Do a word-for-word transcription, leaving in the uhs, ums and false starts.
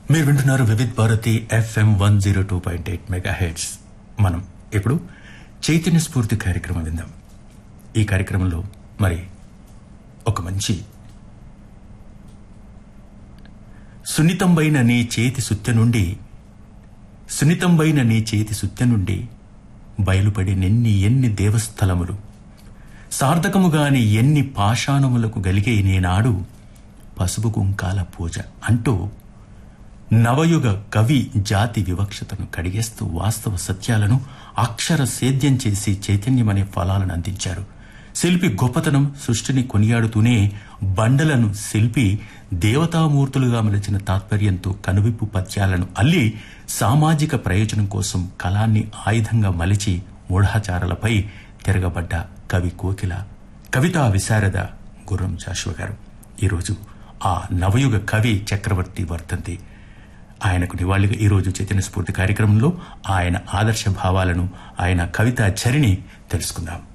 మీరు వింటున్నారు Vividh Bharati FM one zero two point eight mega heads. మనం ఇప్పుడు చైతన్య స్ఫూర్తి కార్యక్రమం విందాం. ఈ కార్యక్రమంలో మరి ఒక మంచి సున్నితంబైన నీ చేతి సుత్య నుండి సున్నితంబైన నీ చేతి సుత్య నుండి బయలుపడి నెన్ని ఎన్ని దేవస్థలములు సార్థకముగాని ఎన్ని పాషాణములకు గలిగే నేనాడు పసుపు కుంకాల పూజ అంటూ నవయుగ కవి జాతి వివక్షతను కడిగేస్తూ వాస్తవ సత్యాలను అక్షర సేద్యం చేసి చైతన్యమనే ఫలాలను అందించారు. శిల్పి గొప్పతనం సృష్టిని కొనియాడుతూనే బండలను శిల్పి దేవతామూర్తులుగా మలిచిన తాత్పర్యంతో కనువిప్పు పద్యాలను అల్లి సామాజిక ప్రయోజనం కోసం కళాన్ని ఆయుధంగా మలిచి మూఢాచారాలపై తిరగబడ్డ కవి కోకిల, కవితా విశారద గుర్రం జాషువా గారు. ఈరోజు ఆ నవయుగ కవి చక్రవర్తి వర్ధంతి. ఆయనకు నివాళిగా ఈరోజు చైతన్య స్ఫూర్తి కార్యక్రమంలో ఆయన ఆదర్శ భావాలను, ఆయన కవితా చరిని తెలుసుకుందాం.